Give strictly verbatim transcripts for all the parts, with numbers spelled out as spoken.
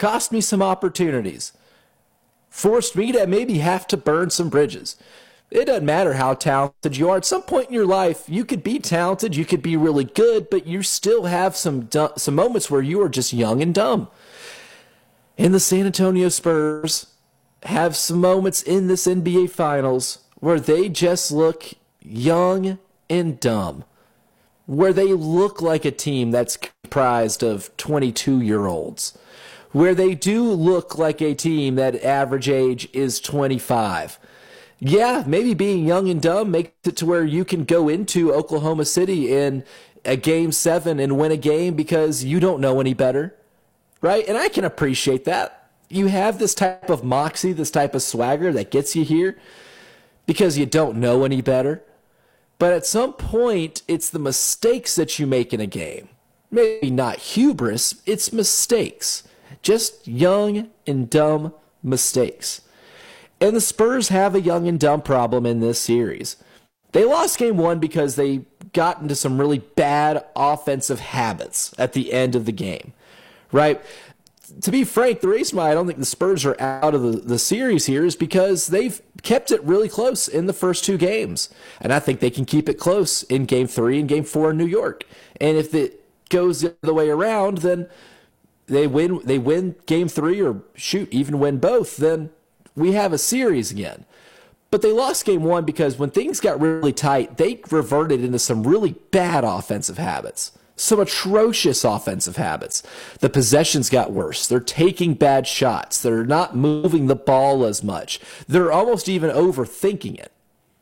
cost me some opportunities, forced me to maybe have to burn some bridges. It doesn't matter how talented you are. At some point in your life, you could be talented, you could be really good, but you still have some some moments where you are just young and dumb. And the San Antonio Spurs have some moments in this N B A Finals where they just look young and dumb, where they look like a team that's comprised of twenty-two-year-olds, where they do look like a team that average age is twenty-five. Yeah, maybe being young and dumb makes it to where you can go into Oklahoma City in a game seven and win a game because you don't know any better, right? And I can appreciate that. You have this type of moxie, this type of swagger that gets you here because you don't know any better. But at some point, it's the mistakes that you make in a game. Maybe not hubris, it's mistakes. Just young and dumb mistakes. And the Spurs have a young and dumb problem in this series. They lost game one because they got into some really bad offensive habits at the end of the game, right? To be frank, the reason why I don't think the Spurs are out of the, the series here is because they've kept it really close in the first two games. And I think they can keep it close in game three and game four in New York. And if it goes the other way around, then they win, they win game three or shoot, even win both, then we have a series again. But they lost game one because when things got really tight, they reverted into some really bad offensive habits. Some atrocious offensive habits. The possessions got worse. They're taking bad shots. They're not moving the ball as much. They're almost even overthinking it.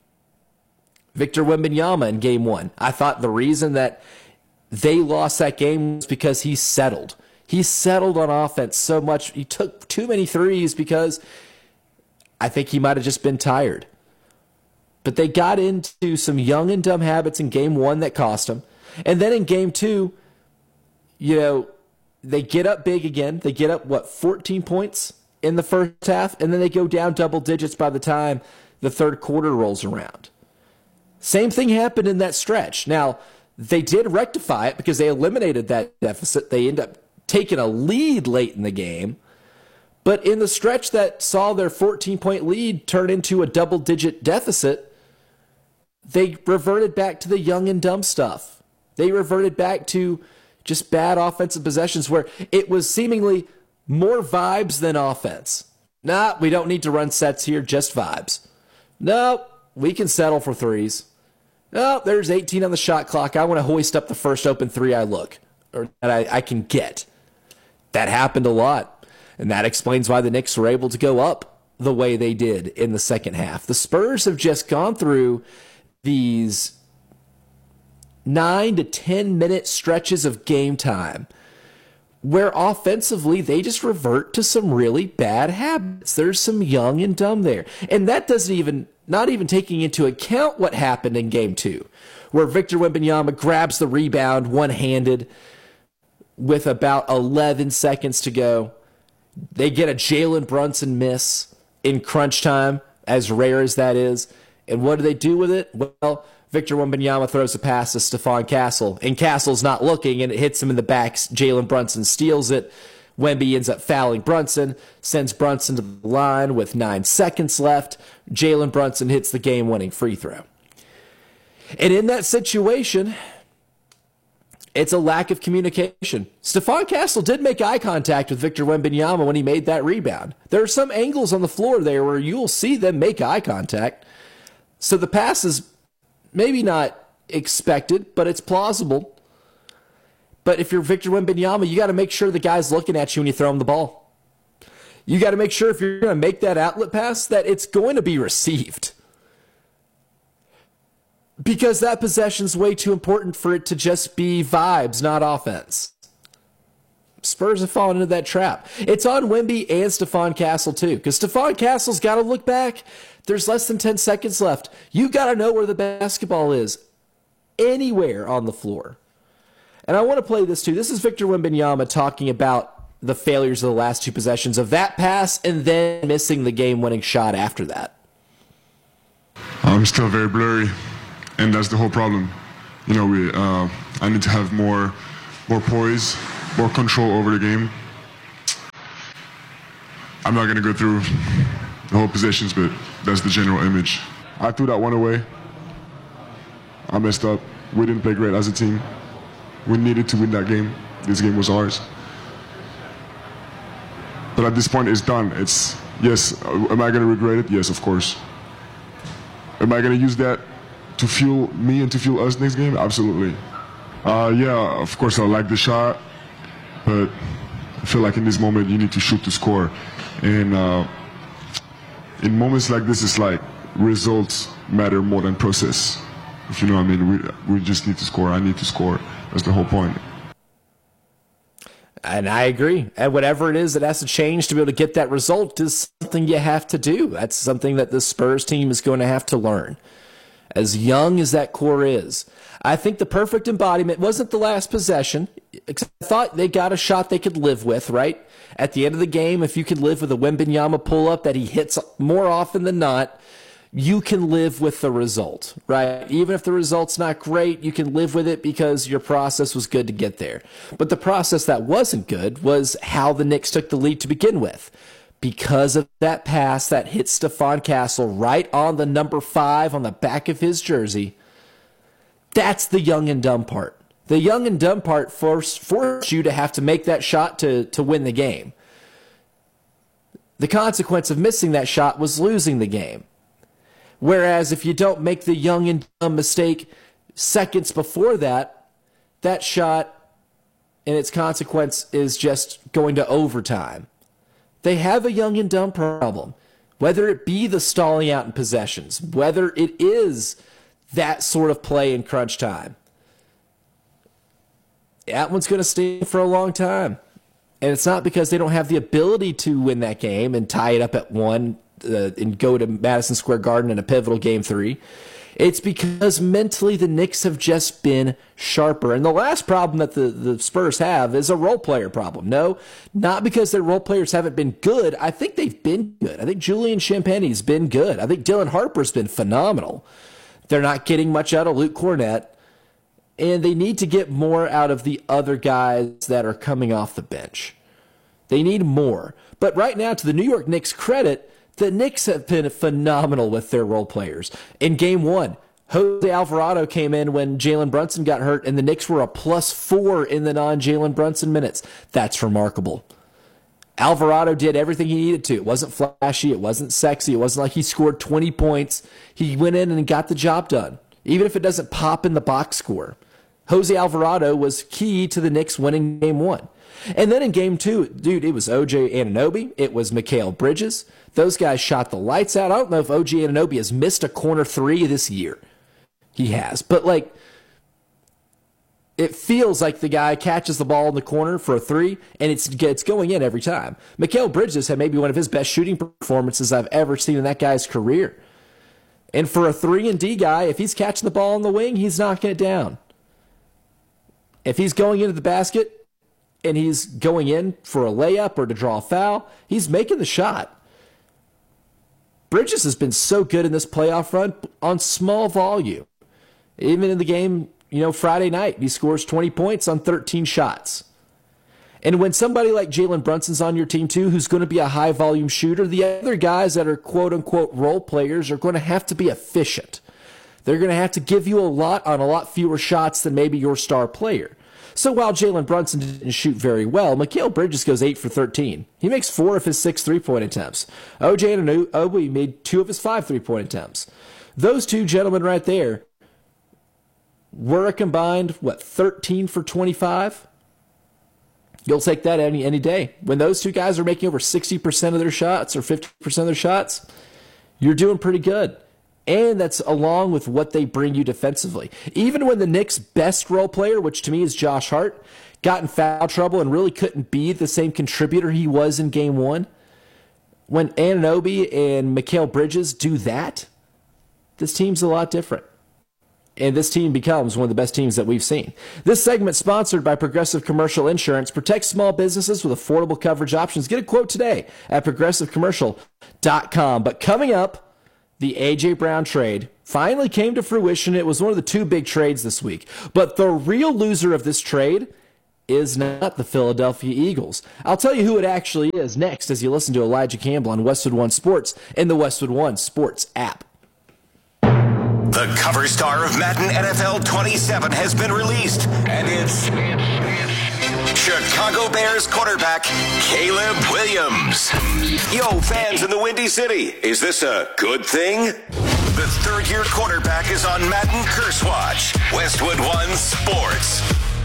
Victor Wembanyama in game one. I thought the reason that they lost that game was because he settled. He settled on offense so much. He took too many threes because I think he might have just been tired. But they got into some young and dumb habits in game one that cost them. And then in game two, you know, they get up big again. They get up, what, fourteen points in the first half, and then they go down double digits by the time the third quarter rolls around. Same thing happened in that stretch. Now, they did rectify it because they eliminated that deficit. They end up taking a lead late in the game. But in the stretch that saw their fourteen-point lead turn into a double-digit deficit, they reverted back to the young and dumb stuff. They reverted back to just bad offensive possessions where it was seemingly more vibes than offense. Nah, we don't need to run sets here, just vibes. No, we can settle for threes. No, there's eighteen on the shot clock. I want to hoist up the first open three I look, or that I, I can get. That happened a lot, and that explains why the Knicks were able to go up the way they did in the second half. The Spurs have just gone through these nine to ten minute stretches of game time where offensively they just revert to some really bad habits. There's some young and dumb there. And that doesn't even, not even taking into account what happened in game two, where Victor Wembanyama grabs the rebound one-handed with about eleven seconds to go. They get a Jalen Brunson miss in crunch time, as rare as that is. And what do they do with it? Well, Victor Wembanyama throws a pass to Stephon Castle, and Castle's not looking, and it hits him in the back. Jalen Brunson steals it. Wemby ends up fouling Brunson, sends Brunson to the line with nine seconds left. Jalen Brunson hits the game-winning free throw. And in that situation, it's a lack of communication. Stephon Castle did make eye contact with Victor Wembanyama when he made that rebound. There are some angles on the floor there where you'll see them make eye contact. So the pass is maybe not expected, but it's plausible. But if you're Victor Wembanyama, you got to make sure the guy's looking at you when you throw him the ball. You got to make sure if you're going to make that outlet pass that it's going to be received. Because that possession's way too important for it to just be vibes, not offense. Spurs have fallen into that trap. It's on Wemby and Stephon Castle too, because Stephon Castle's got to look back. There's less than ten seconds left. You got to know where the basketball is anywhere on the floor. And I want to play this too. This is Victor Wembanyama talking about the failures of the last two possessions of that pass and then missing the game-winning shot after that. I'm still very blurry, and that's the whole problem. You know, we uh, I need to have more, more poise, more control over the game. I'm not going to go through the whole possessions, but that's the general image. I threw that one away. I messed up. We didn't play great as a team. We needed to win that game. This game was ours. But at this point, it's done. It's, yes, am I going to regret it? Yes, of course. Am I going to use that to fuel me and to fuel us next game? Absolutely. Uh, yeah, of course, I like the shot, but I feel like in this moment, you need to shoot to score. And uh, in moments like this, it's like results matter more than process. If you know what I mean, we, we just need to score. I need to score. That's the whole point. And I agree. And whatever it is that has to change to be able to get that result is something you have to do. That's something that the Spurs team is going to have to learn. As young as that core is, I think the perfect embodiment wasn't the last possession. I thought they got a shot they could live with, right? At the end of the game, if you can live with a Wembanyama pull-up that he hits more often than not, you can live with the result, right? Even if the result's not great, you can live with it because your process was good to get there. But the process that wasn't good was how the Knicks took the lead to begin with. Because of that pass that hit Stephon Castle right on the number five on the back of his jersey, that's the young and dumb part. The young and dumb part forced, forced you to have to make that shot to, to win the game. The consequence of missing that shot was losing the game. Whereas if you don't make the young and dumb mistake seconds before that, that shot and its consequence is just going to overtime. They have a young and dumb problem. Whether it be the stalling out in possessions, whether it is that sort of play in crunch time, that one's going to stay for a long time. And it's not because they don't have the ability to win that game and tie it up at one uh, and go to Madison Square Garden in a pivotal game three. It's because mentally the Knicks have just been sharper. And the last problem that the, the Spurs have is a role player problem. No, not because their role players haven't been good. I think they've been good. I think Julian Champagne's been good. I think Dylan Harper's been phenomenal. They're not getting much out of Luke Cornett. And they need to get more out of the other guys that are coming off the bench. They need more. But right now, to the New York Knicks' credit, the Knicks have been phenomenal with their role players. In game one, Jose Alvarado came in when Jalen Brunson got hurt, and the Knicks were a plus four in the non-Jalen Brunson minutes. That's remarkable. Alvarado did everything he needed to. It wasn't flashy. It wasn't sexy. It wasn't like he scored twenty points. He went in and got the job done, even if it doesn't pop in the box score. Jose Alvarado was key to the Knicks winning game one. And then in game two, dude, it was O J Anunoby. It was Mikal Bridges. Those guys shot the lights out. I don't know if O J Anunoby has missed a corner three this year. He has. But, like, it feels like the guy catches the ball in the corner for a three, and it's, it's going in every time. Mikal Bridges had maybe one of his best shooting performances I've ever seen in that guy's career. And for a three and D guy, if he's catching the ball on the wing, he's knocking it down. If he's going into the basket and he's going in for a layup or to draw a foul, he's making the shot. Bridges has been so good in this playoff run on small volume. Even in the game, you know, Friday night, he scores twenty points on thirteen shots. And when somebody like Jalen Brunson's on your team too, who's going to be a high volume shooter, the other guys that are quote unquote role players are going to have to be efficient. They're going to have to give you a lot on a lot fewer shots than maybe your star player. So while Jalen Brunson didn't shoot very well, Mikal Bridges goes eight for thirteen. He makes four of his six three-point attempts. O J Anunoby made two of his five three-point attempts. Those two gentlemen right there were a combined, what, thirteen for twenty-five? You'll take that any any day. When those two guys are making over sixty percent of their shots or fifty percent of their shots, you're doing pretty good. And that's along with what they bring you defensively. Even when the Knicks' best role player, which to me is Josh Hart, got in foul trouble and really couldn't be the same contributor he was in game one, when Anunoby and Mikal Bridges do that, this team's a lot different. And this team becomes one of the best teams that we've seen. This segment sponsored by Progressive Commercial Insurance. Protect small businesses with affordable coverage options. Get a quote today at progressive commercial dot com. But coming up, the A J Brown trade finally came to fruition. It was one of the two big trades this week. But the real loser of this trade is not the Philadelphia Eagles. I'll tell you who it actually is next as you listen to Elijah Campbell on Westwood One Sports and the Westwood One Sports app. The cover star of Madden N F L twenty-seven has been released, and it's Chicago Bears quarterback Caleb Williams. Yo, fans in the Windy City, is this a good thing? The third-year quarterback is on Madden Curse Watch. Westwood One Sports.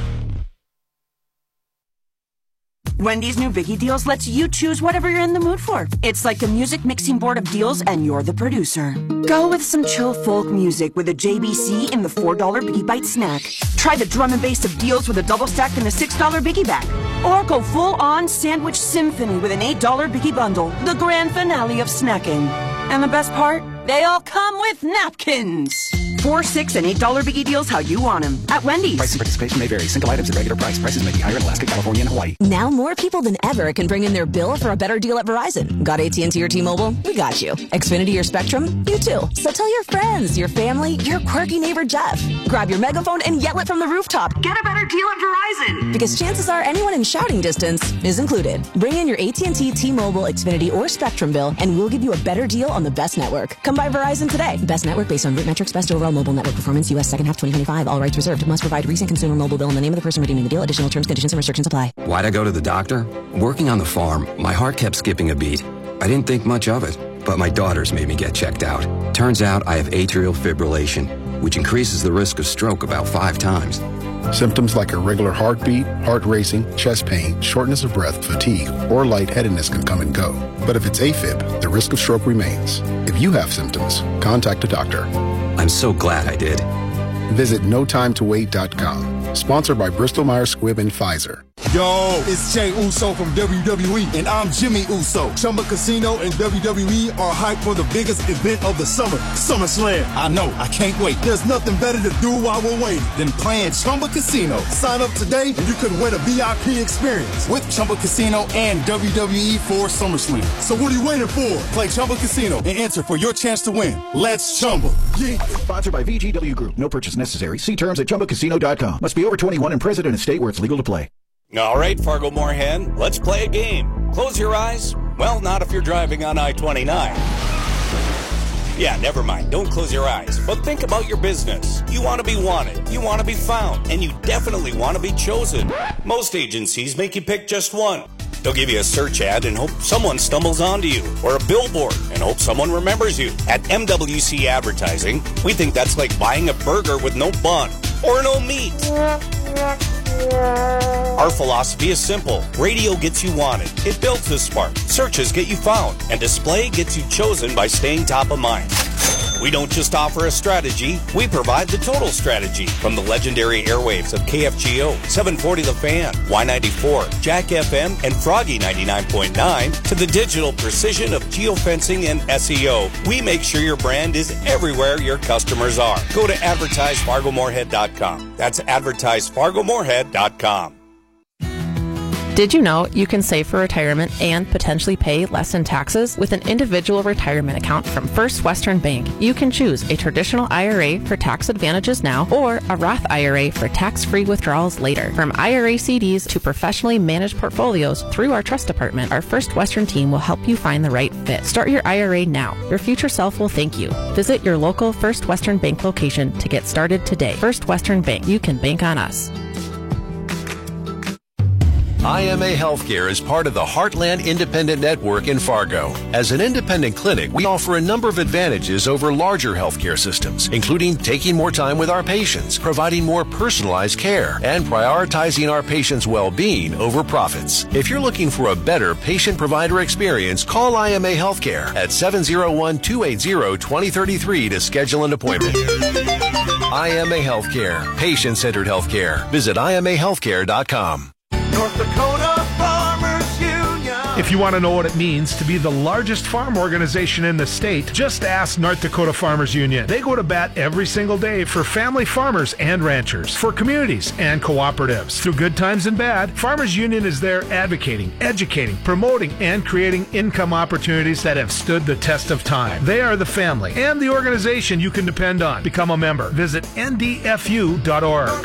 Wendy's new Biggie Deals lets you choose whatever you're in the mood for. It's like a music mixing board of deals, and you're the producer. Go with some chill folk music with a J B C in the four dollar Biggie Bite snack. Try the drum and bass of deals with a double stack in the six dollar Biggie Bag. Or go full-on sandwich symphony with an eight dollar Biggie Bundle, the grand finale of snacking. And the best part? They all come with napkins. Four, six, and eight dollar Biggie Deals how you want them at Wendy's. Price and participation may vary. Single items at regular price. Prices may be higher in Alaska, California, and Hawaii. Now more people than ever can bring in their bill for a better deal at Verizon. Got A T and T or T-Mobile? We got you. Xfinity or Spectrum? You too. So tell your friends, your family, your quirky neighbor Jeff. Grab your megaphone and yell it from the rooftop. Get a better deal at Verizon. Because chances are anyone in shouting distance is included. Bring in your A T and T, T-Mobile, Xfinity, or Spectrum bill, and we'll give you a better deal on the best network. Come by Verizon today. Best network based on root metrics, best overall mobile network performance, U S second half twenty twenty-five. All rights reserved. Must provide recent consumer mobile bill and the name of the person redeeming the deal. Additional terms, conditions, and restrictions apply. Why'd I go to the doctor? Working on the farm, my heart kept skipping a beat. I didn't think much of it, but my daughters made me get checked out. Turns out I have atrial fibrillation, which increases the risk of stroke about five times. Symptoms like irregular heartbeat, heart racing, chest pain, shortness of breath, fatigue, or lightheadedness can come and go. But if it's AFib, the risk of stroke remains. If you have symptoms, contact a doctor. I'm so glad I did. Visit no time to wait dot com. Sponsored by Bristol Myers Squibb and Pfizer. Yo, it's Jey Uso from W W E, and I'm Jimmy Uso. Chumba Casino and W W E are hyped for the biggest event of the summer, SummerSlam. I know, I can't wait. There's nothing better to do while we're waiting than playing Chumba Casino. Sign up today and you could win a V I P experience with Chumba Casino and W W E for SummerSlam. So what are you waiting for? Play Chumba Casino and enter for your chance to win. Let's Chumba. Yeah. Sponsored by V G W Group. No purchase necessary. See terms at chumba casino dot com. Must be over twenty-one and present in a state where it's legal to play. All right, Fargo Moorhead, let's play a game. Close your eyes. Well, not if you're driving on I twenty-nine. Yeah, never mind. Don't close your eyes. But think about your business. You want to be wanted. You want to be found. And you definitely want to be chosen. Most agencies make you pick just one. They'll give you a search ad and hope someone stumbles onto you, or a billboard and hope someone remembers you. At M W C Advertising, we think that's like buying a burger with no bun or no meat. Our philosophy is simple. Radio gets you wanted. It builds the spark. Searches get you found. And display gets you chosen by staying top of mind. We don't just offer a strategy, we provide the total strategy. From the legendary airwaves of K F G O, seven forty The Fan, Y ninety-four, Jack F M, and Froggy ninety-nine point nine, to the digital precision of geofencing and S E O, we make sure your brand is everywhere your customers are. Go to advertise fargo moorhead dot com. That's advertise fargo moorhead dot com. Did you know you can save for retirement and potentially pay less in taxes with an individual retirement account from First Western Bank? You can choose a traditional I R A for tax advantages now or a Roth I R A for tax-free withdrawals later. From I R A C Ds to professionally managed portfolios through our trust department, our First Western team will help you find the right fit. Start your I R A now. Your future self will thank you. Visit your local First Western Bank location to get started today. First Western Bank. You can bank on us. I M A Healthcare is part of the Heartland Independent Network in Fargo. As an independent clinic, we offer a number of advantages over larger healthcare systems, including taking more time with our patients, providing more personalized care, and prioritizing our patients' well-being over profits. If you're looking for a better patient-provider experience, call I M A Healthcare at seven oh one, two eight zero, two oh three three to schedule an appointment. I M A Healthcare, patient-centered healthcare. Visit I M A healthcare dot com. North Dakota Farmers Union. If you want to know what it means to be the largest farm organization in the state, just ask North Dakota Farmers Union. They go to bat every single day for family farmers and ranchers, for communities and cooperatives. Through good times and bad, Farmers Union is there advocating, educating, promoting, and creating income opportunities that have stood the test of time. They are the family and the organization you can depend on. Become a member. Visit N D F U dot org.